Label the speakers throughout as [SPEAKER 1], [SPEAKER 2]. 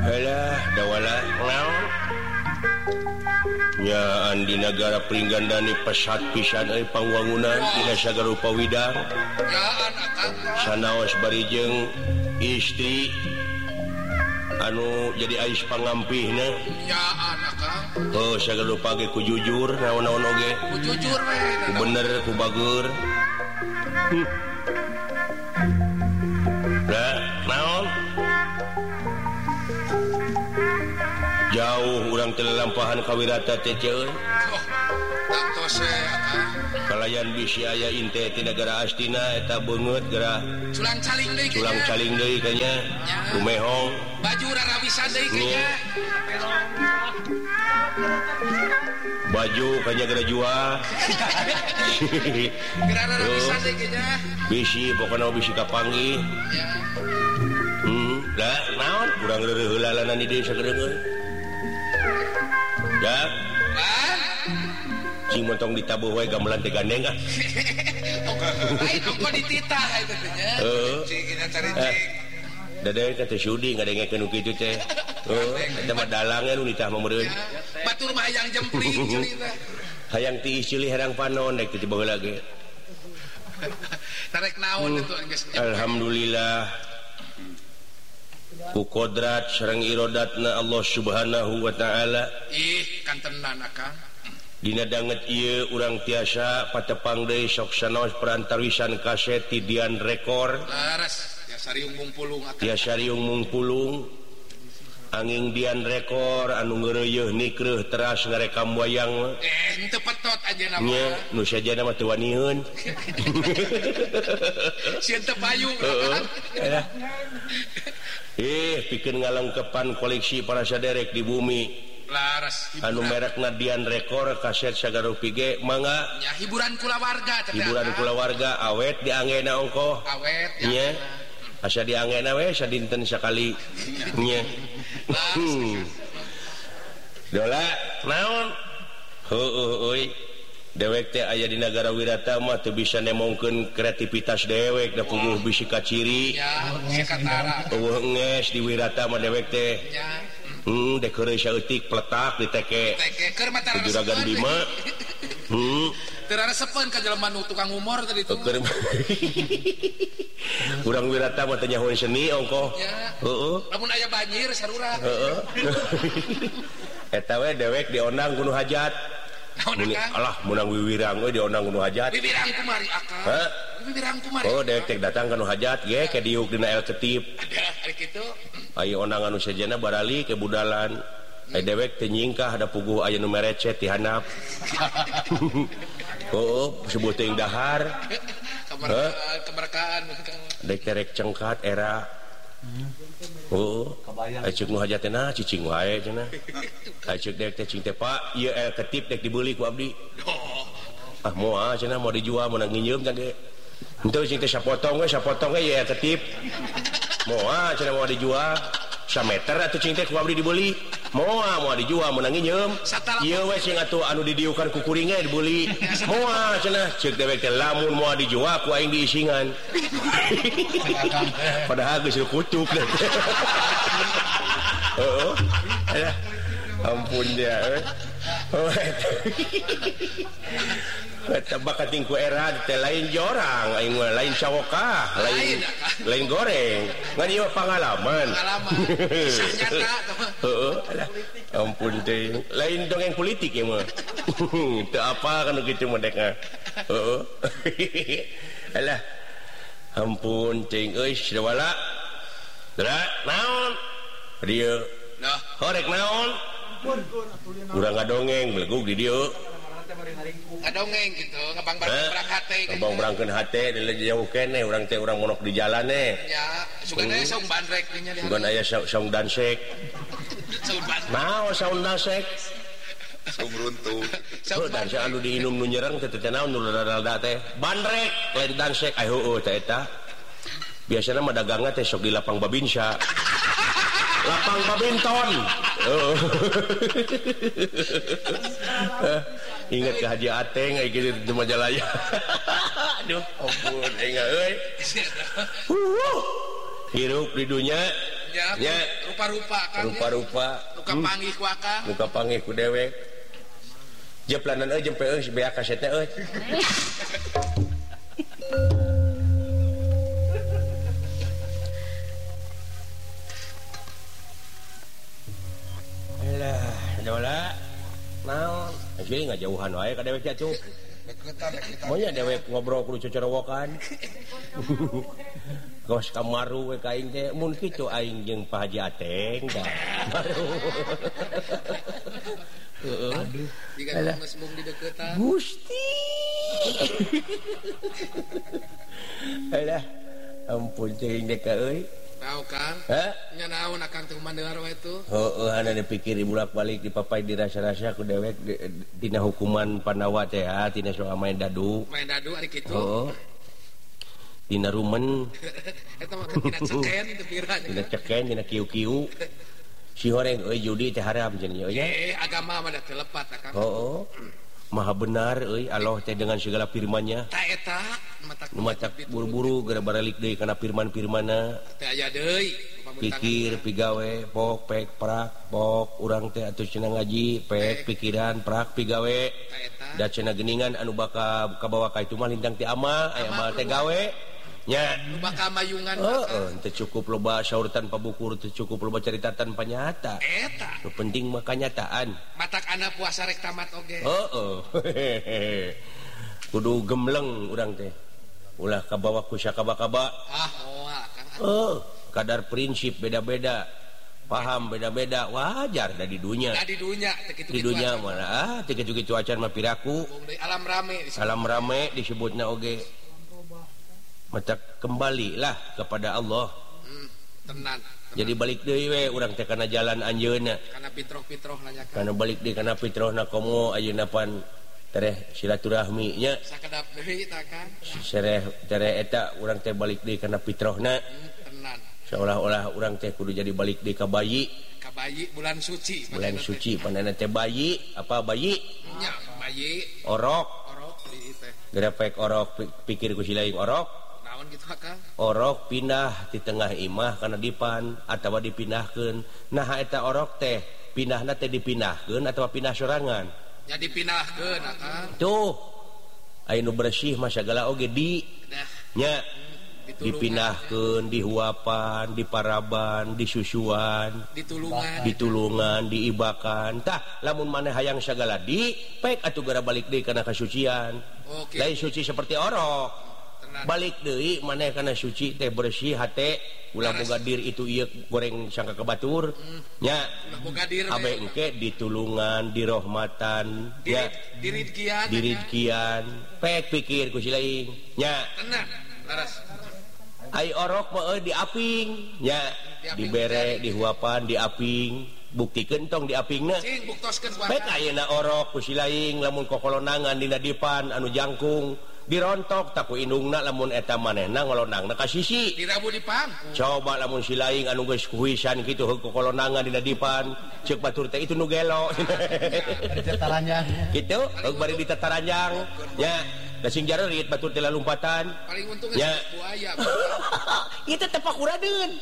[SPEAKER 1] dawala nyaan di negara Pringgandani pesat pisan pangwangunan dina sagala rupa widang sanaos barijeng istri anu jadi ais pangampihna oh sagala rupa ge ku jujur naon-naon oge
[SPEAKER 2] ku jujur we
[SPEAKER 1] ku bener ku bagur naon jauh urang teu lampahan kawirata teh ceuy kalayan bisi aya inte ti negara astina eta beungeut geura culang caling deui kanya kumehong
[SPEAKER 2] baju rarawisan deui kanya
[SPEAKER 1] baju kanya geura jual
[SPEAKER 2] geura rarawisan deui kanya
[SPEAKER 1] bisi pokona bisi kapanggih da naon urang leureut heulalanan di dieu sagedeungeun ya cing montong ditabuh wae gamelan teh gandeng ah
[SPEAKER 2] lain kok dititah eta teh nya cing kita cari cing
[SPEAKER 1] dadeuh ka teh sudi ngadengekeun kitu teh eta mah dalangnya nu ditah mameureun
[SPEAKER 2] batur mah hayang jempling ceulina
[SPEAKER 1] hayang tiis ceuli herang panon dek teh baheula ge
[SPEAKER 2] tarek naon atuh geus
[SPEAKER 1] alhamdulillah ku kodrat sareng irodatna Allah Subhanahu wa taala
[SPEAKER 2] kan tenan akang
[SPEAKER 1] dina danget ieu urang tiasa patepang deui sok sanaos perantarwisan kaset ti Dian Rekor
[SPEAKER 2] laras tiasa riung mungpulung akang
[SPEAKER 1] tiasa riung mungpulung anging Dian Rekor anu ngeureuyeuh nikreuh teras ngarekam wayang
[SPEAKER 2] henteu petot ajeuna mah
[SPEAKER 1] nya nu sajana mah teu wanieun
[SPEAKER 2] sieun teu payu
[SPEAKER 1] pikeun ngalengkepan koleksi para saderek di bumi
[SPEAKER 2] laras
[SPEAKER 1] anu merekna Dian Rekor kaset sagarupi ge mangga
[SPEAKER 2] nya hiburan kulawarga
[SPEAKER 1] hiburan kulawarga awet dianggena ongkoh
[SPEAKER 2] awet
[SPEAKER 1] nya asa dianggena we sadinten sakali nya dola naon heueuh euy dewek teh aya di negara wirata mah teu bisa nemongkeun kreativitas dewek da puguh bisi kaciri
[SPEAKER 2] nya sekatara
[SPEAKER 1] eueuh nges di wirata mah dewek teh
[SPEAKER 2] nya
[SPEAKER 1] dek heureuy saeutik pletak diteke
[SPEAKER 2] keur mah tara
[SPEAKER 1] juragan bima
[SPEAKER 2] teu raresepeun ka jelema nu tukang humor tadi tuh
[SPEAKER 1] urang wirata mah teh nyahoeun seni ongkoh
[SPEAKER 2] heeh lamun aya banjir sarurang
[SPEAKER 1] heeh eta we dewek diondang kudu hajat alah menang wiwirang we diondang kudu hajat
[SPEAKER 2] wiwirang kumari akang wiwirang kumari
[SPEAKER 1] oh dewek teh datang kana hajat ge ke diuk dina el ketip
[SPEAKER 2] ari kitu
[SPEAKER 1] aya ondang anu sajana barali ke budalan aya dewek teh nyingkah ada puguh aya nu merecet ti handap oh sebut teuing dahar
[SPEAKER 2] kemerdekaan
[SPEAKER 1] dek terek cengkat era oh ceuk nu hajatna cicing wae cenah ceuk dek teh cing teh Pak ieu el ketip dek dibeli ku abdi ah moal cenah mau dijual mun nginyeum teh ge henteu cing teh sapotong we ieu el ketip moal cenah mau dijual 1 meter atuh cing teh ku abdi dibeli moal dijual mun nginyeum ieu we sing atuh anu didiukan ku kuring ge dibeli moal cenah ceuk dewek teh lamun moal dijual ku aing diisingan padahal geus kutuk deh heeh ampun dia eta bakating ku era teh lain jorang aing mah lain sawokah lain goreng ngan ieu pangalaman heeh ampun teh lain dongeng politik ieu mah teu apa kana kitu mah dek heeh alah ampun cing euy sadawala naon dieu horek naon urang ngadongeng belegug di dieu
[SPEAKER 2] ngadongeng gitu ngabang-bang hate
[SPEAKER 1] ngabang-bangkeun hate jauh keneh urang teh urang monok di jalan
[SPEAKER 2] nya sugan aya saung bandrek nya
[SPEAKER 1] sugan aya saung dansek naon saung dansek
[SPEAKER 2] saung runtuh
[SPEAKER 1] dansek anu diinum nu nyereng teh teh naon nu rada teh bandrek lain dansek heueuh teh eta biasana mah dagangna teh sok di lapang babinsa lapang babinton ingat ke Haji Ateng kayak gitu di Majalaya aduh ampun enggak euy hirup di dunia nya
[SPEAKER 2] rupa-rupa Kang
[SPEAKER 1] rupa-rupa
[SPEAKER 2] luka panggih ku Akang
[SPEAKER 1] luka panggih ku dewek jeplanan jempe bea kasetnya alah dola naon asli ngajauhan wae ka dewek atuh maunya dewek ngobrol kudu cocorowokan gos kamaru we ka aing teh mun kitu aing jeung Pak Haji Ateng da baru heeh
[SPEAKER 2] jika geus mung di deukeutan
[SPEAKER 1] Gusti alah ampun teuing dek euy
[SPEAKER 2] tahu Kang nya naon Akang teh mandeuar wae tuh
[SPEAKER 1] heueuh anu dipikir bolak-balik dipapai dirasa-rasa ku dewek dina hukuman Pandawa teh tina soal main dadu
[SPEAKER 2] ari kitu
[SPEAKER 1] heeh dina rumen
[SPEAKER 2] eta mah tina ceken teu pira
[SPEAKER 1] dina ceken dina kiu-kiu si horeng euy judi teh haram cenah nya
[SPEAKER 2] agama mah da teu lepat Akang
[SPEAKER 1] heeh maha benar euy Allah teh dengan segala firman-Nya
[SPEAKER 2] ta eta
[SPEAKER 1] matak buru-buru gara baralik deui kana firman-firmanna
[SPEAKER 2] teh aya deui
[SPEAKER 1] pikir pigawe pok pek prak pok urang teh atuh cenah ngaji pek pikiran prak pigawe da cenah geuningan anu bakal kabawa ka itu mah lintang ti amal aya amal teh gawe nya
[SPEAKER 2] nu bakal mayungan
[SPEAKER 1] teu cukup loba saur tanpa bukur teu cukup loba carita tanpa nyata
[SPEAKER 2] eta
[SPEAKER 1] nu penting mah kanyataan
[SPEAKER 2] matak anak puasa rek tamat oge
[SPEAKER 1] kudu gemleng urang teh ulah kabawa ku sakaba-kaba kadar prinsip beda-beda paham beda-beda wajar da di dunya di dunya mana teu kitu-kitu acan mah piraku alam rame disebutna oge mata kembalilah kepada Allah
[SPEAKER 2] tenan
[SPEAKER 1] jadi balik deui we urang teh kana jalan anjeunna
[SPEAKER 2] kana pitroh-pitroh nanya
[SPEAKER 1] kana balik deui kana pitrohna komo ayeuna pan tereh silaturahmi nya
[SPEAKER 2] sakedap deui tah Kang
[SPEAKER 1] tereh eta urang teh balik deui kana pitrohna
[SPEAKER 2] tenan
[SPEAKER 1] seolah-olah urang teh kudu jadi balik deui ka bayi
[SPEAKER 2] bulan suci
[SPEAKER 1] panana teh bayi apa bayi
[SPEAKER 2] nya bayi
[SPEAKER 1] orok
[SPEAKER 2] di teh
[SPEAKER 1] gara pek orok pikir ku silaing orok
[SPEAKER 2] naon kitu Kang
[SPEAKER 1] orok pindah di tengah imah kana dipan atawa dipindahkeun nah eta orok teh pindahna teh dipindahkeun atawa pindah sorangan
[SPEAKER 2] ya dipindahkeun Kang
[SPEAKER 1] tuh aya nu bersih mah sagala oge di nya dipindahkeun dihuapan diparaban disusuan ditulungan diibakan tah lamun maneh hayang sagala di pek atuh gara balik deui kana kasucian lain suci seperti orok balik deui maneh kana suci teh bersih hate ulah boga dir itu ieu goreng sangka ke batur nya abe engke ditulungan dirahmatan nya dirizkian pek pikir ku silaing nya
[SPEAKER 2] tenang laras
[SPEAKER 1] ai orok mah diaping nya dibere dihuapan diaping buktikeun tong diapingna
[SPEAKER 2] cing buktoskeun
[SPEAKER 1] pek ayeuna orok ku silaing lamun kokolonangan dina dipan anu jangkung dirontok tak ku indungna lamun eta manehna ngolonangna ka sisi
[SPEAKER 2] dirabu di pangku
[SPEAKER 1] coba lamun silaing anu geus kuhisan kitu kokolonangan dina dipan ceuk batur teh itu nu gelo
[SPEAKER 3] tataranjang
[SPEAKER 1] kitu bari di tataranjang nya da sing jarerit batur teh lalumpatan
[SPEAKER 2] paling untung
[SPEAKER 1] nya
[SPEAKER 2] buaya
[SPEAKER 1] ieu teh tapakuradeun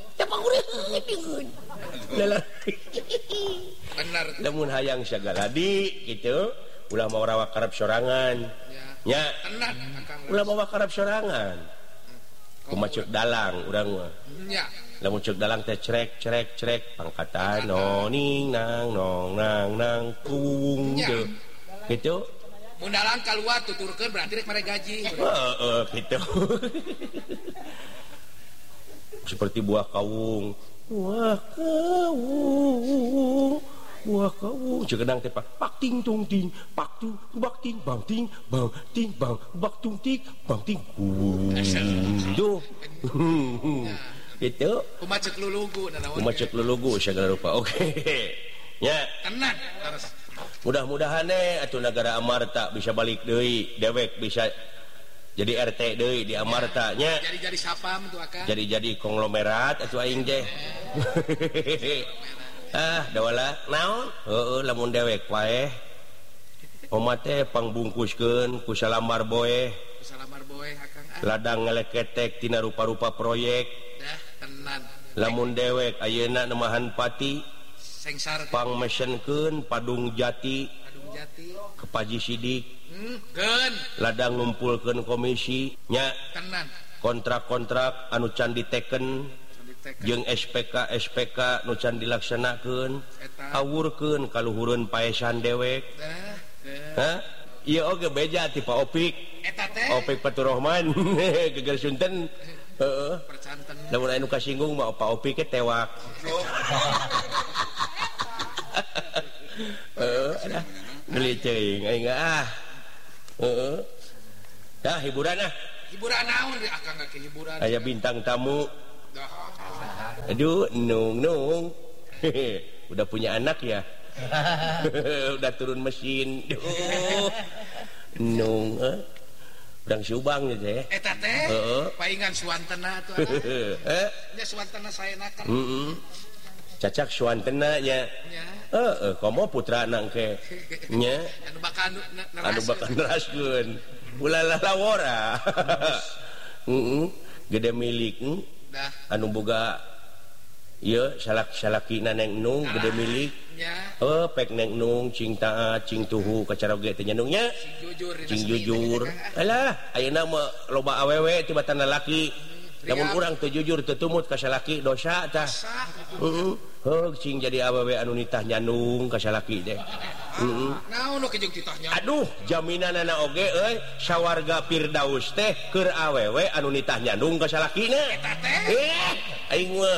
[SPEAKER 2] benar
[SPEAKER 1] lamun hayang sagala di kitu ulah mau rawa karep sorangan nya
[SPEAKER 2] tenan
[SPEAKER 1] ulah bawa karep sorangan kumaha ceuk dalang urang mah
[SPEAKER 2] nya
[SPEAKER 1] lamun ceuk dalang teh crek pangkatan noning nang nong nang kung teu kitu
[SPEAKER 2] mun dalang kaluar tuturkeun berarti rek mere gaji
[SPEAKER 1] heeh kitu seperti buah kawung cegenang teh pak ting tung ting pak tu bak ting bang ting bang bak tung tik bang ting tuh gitu
[SPEAKER 2] kumacek
[SPEAKER 1] lulugu segala rupa oke nya
[SPEAKER 2] tenang terus
[SPEAKER 1] mudah-mudahan atuh negara amarta bisa balik deui dewek bisa jadi RT deui di amarta nya
[SPEAKER 2] jadi sapam tuh Akang
[SPEAKER 1] jadi konglomerat atuh aing teh dawala naon heeh lamun dewek wae omah teh pangbungkuskeun ku salamar boe
[SPEAKER 2] Akang
[SPEAKER 1] ladang ngeleketek tina rupa-rupa proyek
[SPEAKER 2] dah tenan
[SPEAKER 1] lamun dewek ayeuna nemahan pati
[SPEAKER 2] sengsara
[SPEAKER 1] pangmesenkeun Padung Jati ke Paji Sidik ladang ngumpulkeun komisi nya
[SPEAKER 2] tenan
[SPEAKER 1] kontrak-kontrak anu can diteken jeung SPK nu can dilaksanakeun awurkeun kaluhureun paesan dewek ieu oge beja ti Pak Opik
[SPEAKER 2] eta teh
[SPEAKER 1] Opik Faturrahman geger Sunten heeh
[SPEAKER 2] percanten
[SPEAKER 1] lamun anu kasinggung mah Pak Opik ke tewak geuli ceuing aing heeh dah hiburan
[SPEAKER 2] naon di akang ke hiburan
[SPEAKER 1] aya bintang tamu. Aduh, Nung. Udah punya anak ya? Udah turun mesin. Nung, udang Subang gitu ya?
[SPEAKER 2] Eta teh, paingan Suwantena tuh. Nya Suwantena saya nakar.
[SPEAKER 1] Cacak Suwantena nya. Komo putra anak ke? Nya. Anu bakal neraskeun. Ulah lawora. Gede milik. Anu boga ieu salakina Neng Nung gede milik pek Neng Nung cing taat cing tuhu kacara ge teh Nung nya cing jujur alah ayeuna mah loba awewe tibatan lalaki lamun urang teu jujur teu tumut ka salaki dosa tah cing jadi awewe anu nitah nyandung ka salaki teh
[SPEAKER 2] naon nu kejeng titah nyandung
[SPEAKER 1] aduh jaminanana oge euy sawarga Firdaus teh keur awewe anu nitah nyandung ka salakina
[SPEAKER 2] eta teh
[SPEAKER 1] aing mah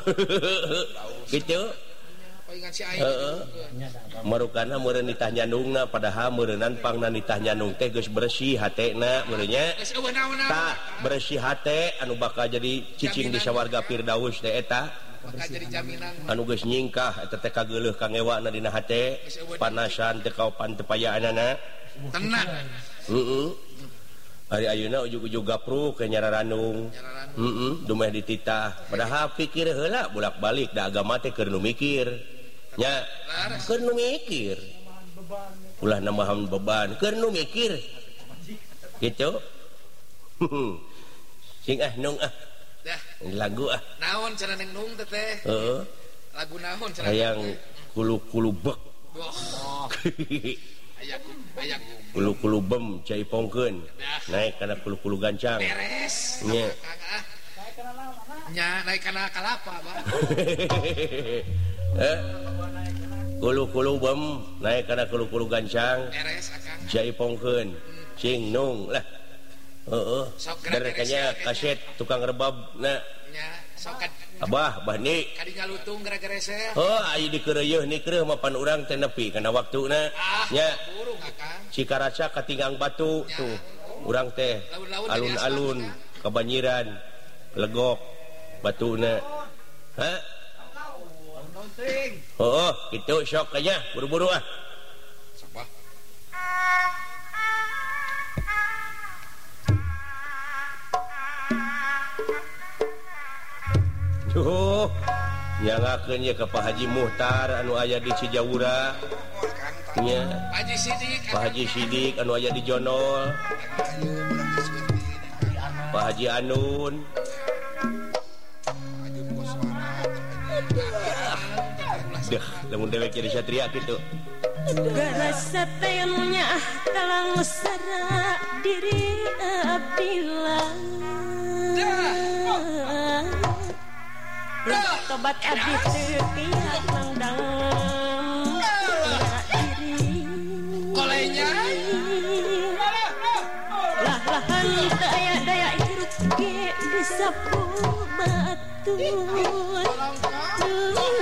[SPEAKER 1] kitu
[SPEAKER 2] paingan si aing
[SPEAKER 1] marukana meureun nitah nyandungna padahal meureunan pangna nitah nyandung teh geus bersih hatena meureun nya tah bersih hate anu bakal jadi cicing di sawarga Firdaus teh eta
[SPEAKER 2] bakal jadi jaminan
[SPEAKER 1] anu geus nyingkah eta teh kageuleuh ka ngewana dina hate panasan teu kaopan teu payaanana
[SPEAKER 2] tenang
[SPEAKER 1] hari ayeuna ujug-ujug gapruk ke Nyararanung dumeh dititah padahal pikir heula bolak-balik da agama teh keur nu mikir nya keur nu mikir ulah nambahan beban keur nu mikir kitu sing Nung
[SPEAKER 2] dah
[SPEAKER 1] lagu
[SPEAKER 2] naon cenah Neng Nung teh lagu naon cenah
[SPEAKER 1] hayang kulu-kulu bek
[SPEAKER 2] ayak
[SPEAKER 1] kulu-kulu bem cai pongkeun naik kana kulu-kulu gancang
[SPEAKER 2] beres
[SPEAKER 1] nya
[SPEAKER 2] naik kana kalapa Bang
[SPEAKER 1] kulu-kulu bem naik kana kulu-kulu gancang
[SPEAKER 2] beres akang
[SPEAKER 1] cai pongkeun cing Nung lah derekanya kaset tukang rebab na
[SPEAKER 2] nya sok
[SPEAKER 1] abah bani
[SPEAKER 2] kadi ngalutung gara-gara saya
[SPEAKER 1] aya dikeureuh ni keureuh mapan urang teh nepi kana waktuna nya
[SPEAKER 2] burung akang
[SPEAKER 1] Cikaraca katinggang batu tuh urang teh alun-alun kebanyiran legok batuna kitu sok aja buru-buru nyangakeun ye ka Pak Haji Muhtar anu aya di Cijaura nya Pak Haji Sidik anu aya di Jonol Pak Haji Anun deh lamun dewek jadi satria kitu
[SPEAKER 4] garasa tayamnya talang sara diri abilang tobat abdi teu tiap nangdang diri
[SPEAKER 2] kolenya
[SPEAKER 4] lahan daya hirup ge disapu batu